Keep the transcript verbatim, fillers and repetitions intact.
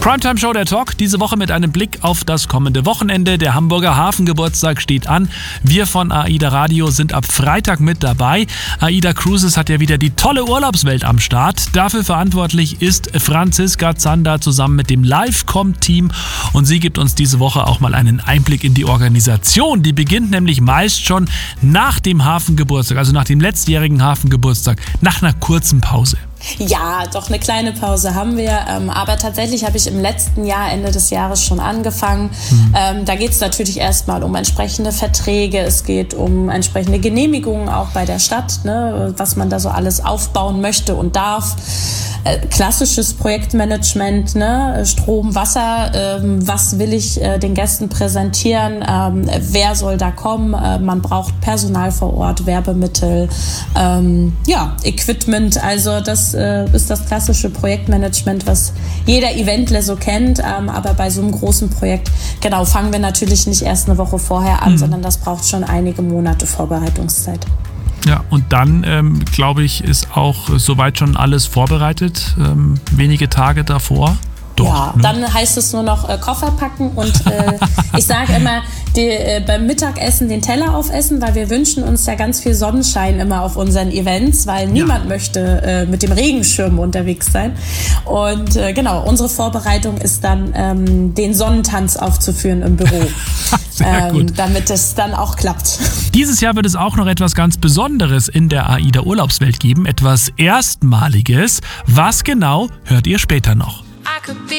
Primetime Show, der Talk, diese Woche mit einem Blick auf das kommende Wochenende. Der Hamburger Hafengeburtstag steht an. Wir von AIDA Radio sind ab Freitag mit dabei. AIDA Cruises hat ja wieder die tolle Urlaubswelt am Start. Dafür verantwortlich ist Franziska Zander zusammen mit dem Livecom-Team. Und sie gibt uns diese Woche auch mal einen Einblick in die Organisation. Die beginnt nämlich meist schon nach dem Hafengeburtstag, also nach dem letztjährigen Hafengeburtstag, nach einer kurzen Pause. Ja, doch eine kleine Pause haben wir, ähm, aber tatsächlich habe ich im letzten Jahr, Ende des Jahres schon angefangen. Mhm. Ähm, da geht es natürlich erstmal um entsprechende Verträge, es geht um entsprechende Genehmigungen auch bei der Stadt, ne, was man da so alles aufbauen möchte und darf. Äh, klassisches Projektmanagement, ne, Strom, Wasser, ähm, was will ich äh, den Gästen präsentieren, ähm, wer soll da kommen, äh, man braucht Personal vor Ort, Werbemittel, ähm, ja, Equipment, also das ist das klassische Projektmanagement, was jeder Eventler so kennt, ähm, aber bei so einem großen Projekt, genau, fangen wir natürlich nicht erst eine Woche vorher an, mhm. sondern das braucht schon einige Monate Vorbereitungszeit. Ja, und dann, ähm, glaube ich, ist auch soweit schon alles vorbereitet, ähm, wenige Tage davor. Doch, ja, ne? Dann heißt es nur noch äh, Koffer packen und äh, ich sage immer, die, äh, beim Mittagessen den Teller aufessen, weil wir wünschen uns ja ganz viel Sonnenschein immer auf unseren Events, weil niemand ja. möchte äh, mit dem Regenschirm unterwegs sein. Und äh, genau, unsere Vorbereitung ist dann, ähm, den Sonnentanz aufzuführen im Büro. Sehr gut. Ähm, damit es dann auch klappt. Dieses Jahr wird es auch noch etwas ganz Besonderes in der AIDA Urlaubswelt geben, etwas Erstmaliges. Was genau, hört ihr später noch.